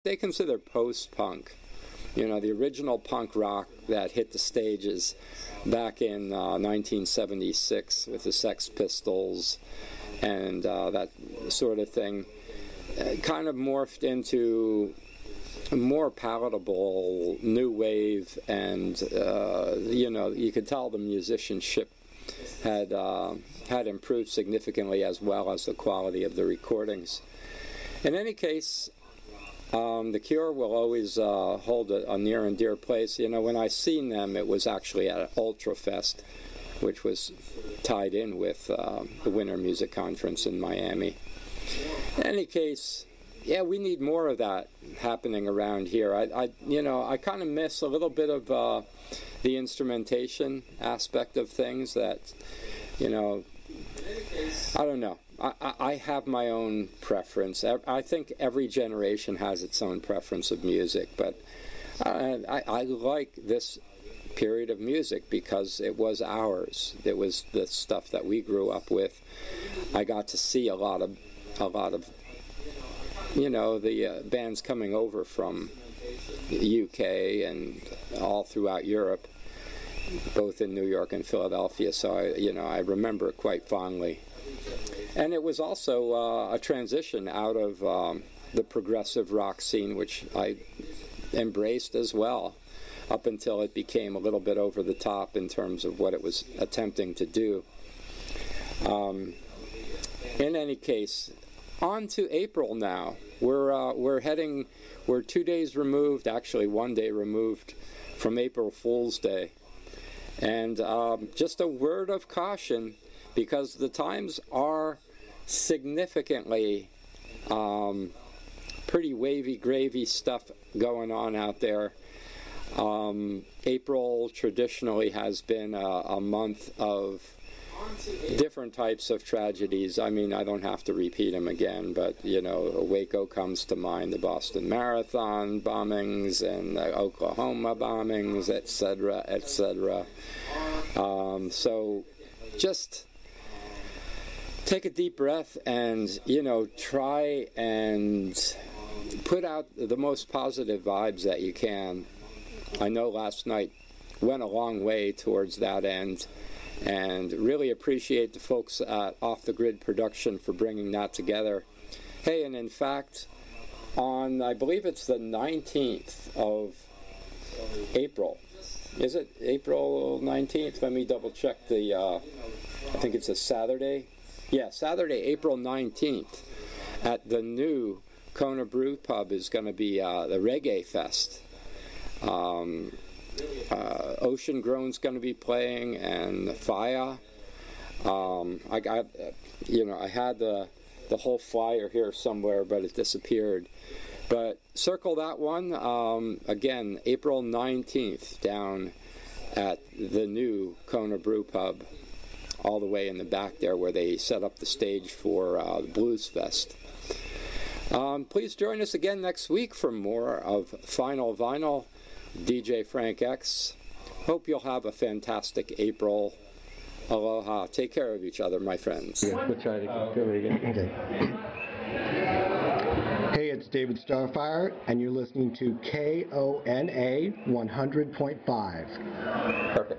they consider post-punk. You know, the original punk rock that hit the stages back in 1976 with the Sex Pistols and that sort of thing, kind of morphed into a more palatable new wave, and you know, you could tell the musicianship had improved significantly, as well as the quality of the recordings. In any case, The Cure will always hold a near and dear place. You know, when I seen them, it was actually at Ultrafest, which was tied in with the Winter Music Conference in Miami. In any case, yeah, we need more of that happening around here. I kind of miss a little bit of the instrumentation aspect of things. That, you know, I don't know. I have my own preference. I think every generation has its own preference of music, but I like this period of music because it was ours. It was the stuff that we grew up with. I got to see a lot of you know, the bands coming over from the UK and all throughout Europe, both in New York and Philadelphia. So I remember it quite fondly. And it was also a transition out of the progressive rock scene, which I embraced as well, up until it became a little bit over the top in terms of what it was attempting to do. In any case, on to April now. We're 2 days removed, actually 1 day removed from April Fool's Day. And just a word of caution, because the times are significantly pretty wavy gravy stuff going on out there. April traditionally has been a month of different types of tragedies. I mean, I don't have to repeat them again, but, you know, Waco comes to mind, the Boston Marathon bombings and the Oklahoma bombings, etc., etc. So just take a deep breath and, you know, try and put out the most positive vibes that you can. I know last night went a long way towards that end, and really appreciate the folks at Off the Grid Production for bringing that together. Hey, and in fact, on, I believe it's the 19th of April. Is it April 19th? Let me double check the, I think it's a Saturday. Yeah, Saturday, April 19th, at the new Kona Brew Pub is going to be the Reggae Fest. Ocean Grown's going to be playing, and Faya. I had the whole flyer here somewhere, but it disappeared. But circle that one. Again, April 19th, down at the new Kona Brew Pub, all the way in the back there where they set up the stage for the Blues Fest. Please join us again next week for more of Final Vinyl. DJ Frank X. Hope you'll have a fantastic April. Aloha. Take care of each other, my friends. Yeah, we'll try to go again. Okay. Hey, it's David Starfire, and you're listening to KONA 100.5. Perfect.